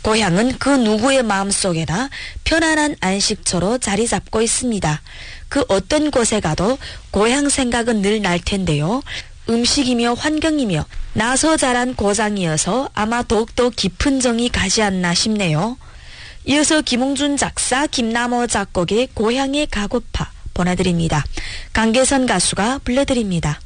고향은 그 누구의 마음속에나 편안한 안식처로 자리 잡고 있습니다. 그 어떤 곳에 가도 고향 생각은 늘 날 텐데요. 음식이며 환경이며 나서 자란 고장이어서 아마 더욱더 깊은 정이 가지 않나 싶네요. 이어서 김홍준 작사, 김남호 작곡의 고향에 가고파 보내드립니다. 강계선 가수가 불러드립니다.